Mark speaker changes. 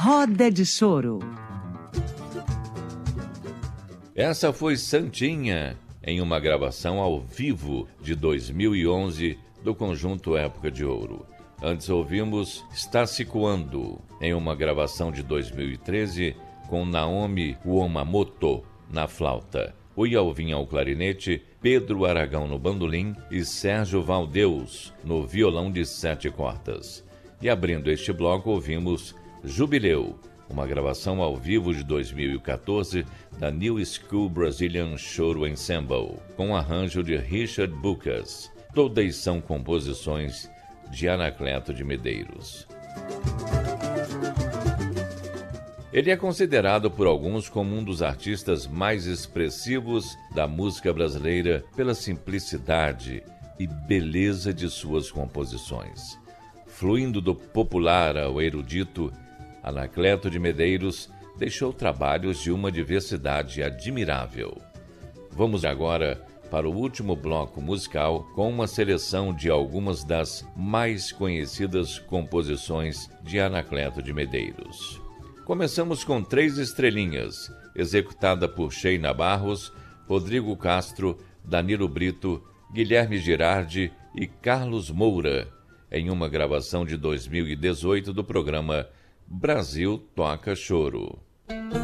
Speaker 1: Roda de Choro.
Speaker 2: Essa foi Santinha, em uma gravação ao vivo de 2011 do conjunto Época de Ouro. Antes ouvimos Está Se Coando, em uma gravação de 2013 com Naomi Uomamoto na flauta, Oi Alvim ao clarinete, Pedro Aragão no bandolim e Sérgio Valdeus no violão de 7 cordas. E abrindo este bloco ouvimos Jubileu, uma gravação ao vivo de 2014 da New School Brazilian Choro Ensemble, com arranjo de Richard Bucas. Todas são composições de Anacleto de Medeiros. Ele é considerado por alguns como um dos artistas mais expressivos da música brasileira pela simplicidade e beleza de suas composições. Fluindo do popular ao erudito, Anacleto de Medeiros deixou trabalhos de uma diversidade admirável. Vamos agora para o último bloco musical com uma seleção de algumas das mais conhecidas composições de Anacleto de Medeiros. Começamos com Três Estrelinhas, executada por Sheina Barros, Rodrigo Castro, Danilo Brito, Guilherme Girardi e Carlos Moura, em uma gravação de 2018 do programa Brasil Toca Choro.